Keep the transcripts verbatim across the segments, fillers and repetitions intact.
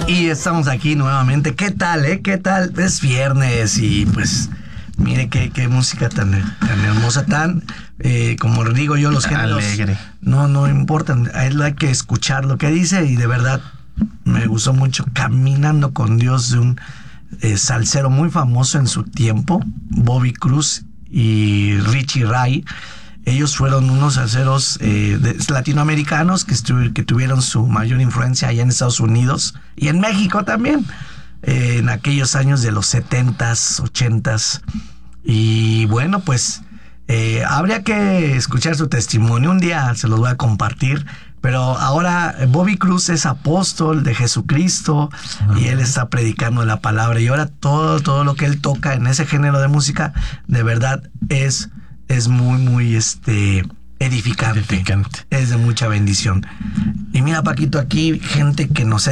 Y estamos aquí nuevamente. ¿Qué tal, eh? ¿Qué tal? Es viernes y pues mire qué, qué música tan, tan hermosa, tan, eh, como digo yo, los géneros alegre. No, no importan. Hay que escuchar lo que dice y de verdad me gustó mucho. Caminando con Dios, de un eh, salsero muy famoso en su tiempo, Bobby Cruz y Richie Ray. Ellos fueron unos salseros eh, de, latinoamericanos que, estu- que tuvieron su mayor influencia allá en Estados Unidos y en México también, eh, en aquellos años de los setentas, ochentas. Y bueno, pues eh, habría que escuchar su testimonio. Un día se los voy a compartir. Pero ahora Bobby Cruz es apóstol de Jesucristo y él está predicando la palabra. Y ahora todo, todo lo que él toca en ese género de música, de verdad es... es muy, muy este edificante. edificante. Es de mucha bendición. Y mira, Paquito, aquí gente que nos ha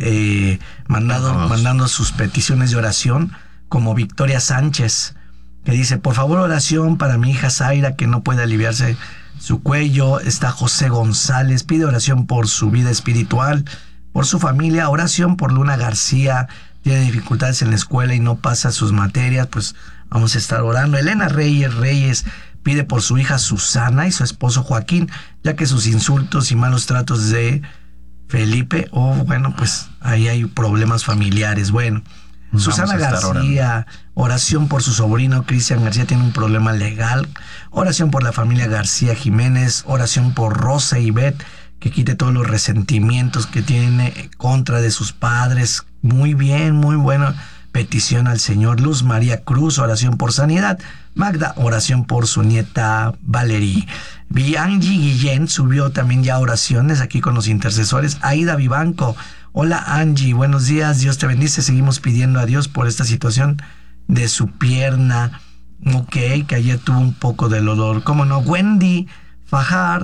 eh, mandado, mandando sus peticiones de oración, como Victoria Sánchez, que dice, por favor, oración para mi hija Zaira, que no puede aliviarse su cuello. Está José González, pide oración por su vida espiritual, por su familia. Oración por Luna García, tiene dificultades en la escuela y no pasa sus materias, pues vamos a estar orando. Elena Reyes Reyes pide por su hija Susana y su esposo Joaquín, ya que sus insultos y malos tratos de Felipe, oh, bueno, pues ahí hay problemas familiares. Bueno, vamos Susana García, oración por su sobrino Cristian García, tiene un problema legal. Oración por la familia García Jiménez, oración por Rosa y Beth, que quite todos los resentimientos que tiene contra de sus padres. Muy bien, muy bueno. Petición al Señor. Luz María Cruz, oración por sanidad. Magda, oración por su nieta Valerie. Angie Guillén subió también ya oraciones aquí con los intercesores. Aida Vivanco, hola Angie, buenos días, Dios te bendice. Seguimos pidiendo a Dios por esta situación de su pierna. Ok, que ayer tuvo un poco de dolor. ¿Cómo no? Wendy Fajar,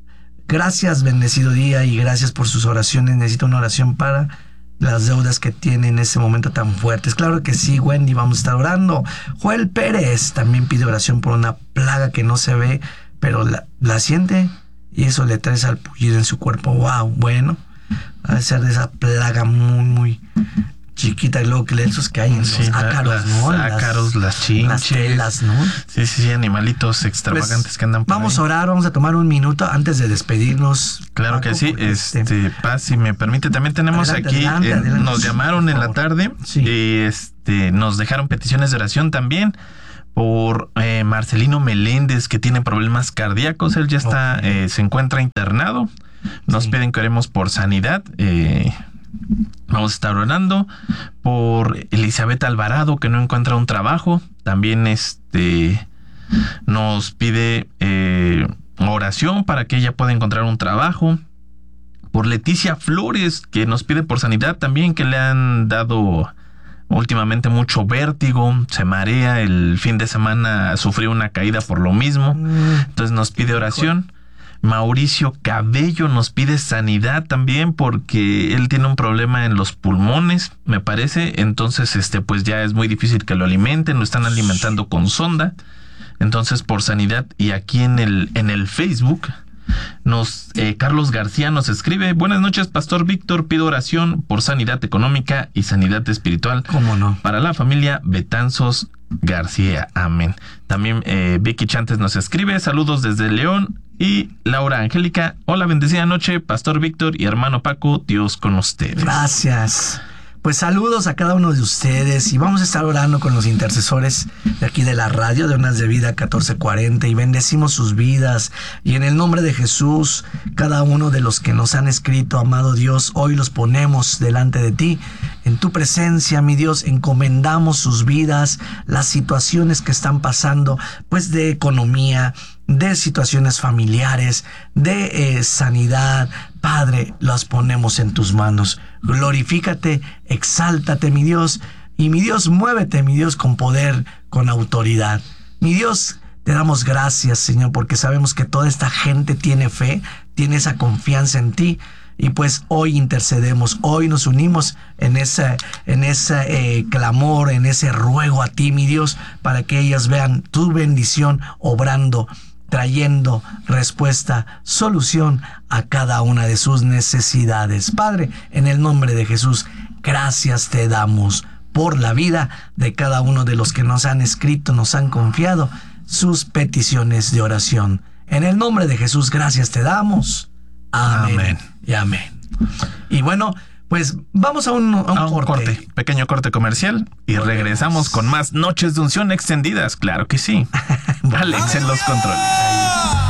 gracias, bendecido día y gracias por sus oraciones. Necesito una oración para las deudas que tiene en ese momento tan fuertes. Claro que sí, Wendy, vamos a estar orando. Joel Pérez también pide oración por una plaga que no se ve, pero la, la siente y eso le trae salpullido en su cuerpo. Wow, bueno, va a ser de esa plaga muy, muy chiquita, y luego que esos que hay en los sí, ácaros, las, ¿no? Ácaros, las, las chinches. Las telas, ¿no? Sí, sí, sí, animalitos extravagantes pues, que andan por vamos ahí. a orar, vamos a tomar un minuto antes de despedirnos. Claro Paco, que sí, este, este, Paz, si me permite, también tenemos adelante, aquí, adelante, eh, adelante, nos llamaron en la tarde sí. y este, nos dejaron peticiones de oración también por eh, Marcelino Meléndez, que tiene problemas cardíacos. Él ya está, okay. eh, se encuentra internado. Nos sí. piden que oremos por sanidad. Eh, Vamos a estar orando por Elizabeth Alvarado, que no encuentra un trabajo. También este nos pide eh, oración para que ella pueda encontrar un trabajo. Por Leticia Flores, que nos pide por sanidad también, que le han dado últimamente mucho vértigo, se marea. El fin de semana sufrió una caída por lo mismo. Entonces nos pide oración. Mauricio Cabello nos pide sanidad también porque él tiene un problema en los pulmones, me parece. Entonces, este, pues ya es muy difícil que lo alimenten, lo están alimentando con sonda. Entonces, por sanidad. Y aquí en el, en el Facebook, nos eh, Carlos García nos escribe: buenas noches, Pastor Víctor, pido oración por sanidad económica y sanidad espiritual. ¿Cómo no? Para la familia Betanzos García. Amén. También eh, Vicky Chantes nos escribe: saludos desde León. Y Laura Angélica, hola, bendecida noche, Pastor Víctor y hermano Paco, Dios con ustedes. Gracias. Pues saludos a cada uno de ustedes y vamos a estar orando con los intercesores de aquí de la radio de Unas de Vida catorce cuarenta y bendecimos sus vidas. Y en el nombre de Jesús, cada uno de los que nos han escrito, amado Dios, hoy los ponemos delante de ti. En tu presencia, mi Dios, encomendamos sus vidas, las situaciones que están pasando, pues de economía, de situaciones familiares, de eh, sanidad. Padre, las ponemos en tus manos. Glorifícate, exáltate, mi Dios. Y mi Dios, muévete, mi Dios, con poder, con autoridad. Mi Dios, te damos gracias, Señor, porque sabemos que toda esta gente tiene fe, tiene esa confianza en ti. Y pues hoy intercedemos, hoy nos unimos en ese, en ese eh, clamor, en ese ruego a ti, mi Dios, para que ellas vean tu bendición obrando, trayendo respuesta, solución a cada una de sus necesidades. Padre, en el nombre de Jesús, gracias te damos por la vida de cada uno de los que nos han escrito, nos han confiado sus peticiones de oración. En el nombre de Jesús, gracias te damos. Amén. Amén. Y amén. Y bueno, pues vamos a un, a un, a un corte. corte. Pequeño corte comercial y Volvemos. regresamos con más Noches de Unción extendidas. Claro que sí. Alex en los controles.